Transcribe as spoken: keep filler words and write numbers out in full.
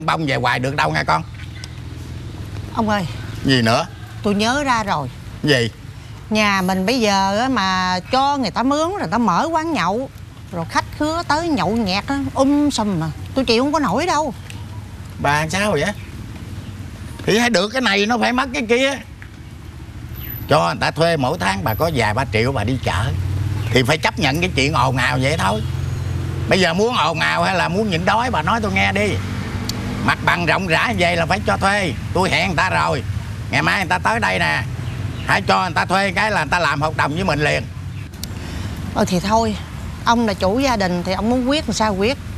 bông về hoài được đâu nghe con. Ông ơi. Gì nữa? Tôi nhớ ra rồi. Gì? Nhà mình bây giờ mà cho người ta mướn rồi ta mở quán nhậu, rồi khách khứa tới nhậu nhẹt um sùm mà tôi chịu không có nổi đâu. Bà sao vậy? Thì hãy được cái này nó phải mất cái kia. Cho người ta thuê mỗi tháng bà có vài ba triệu bà đi chợ thì phải chấp nhận cái chuyện ồn ào vậy thôi. Bây giờ muốn ồn ào hay là muốn nhịn đói bà nói tôi nghe đi. Mặt bằng rộng rãi vậy là phải cho thuê. Tôi hẹn người ta rồi, ngày mai người ta tới đây nè, hãy cho người ta thuê cái là người ta làm hợp đồng với mình liền. Ờ thì thôi, ông là chủ gia đình thì ông muốn quyết làm sao quyết.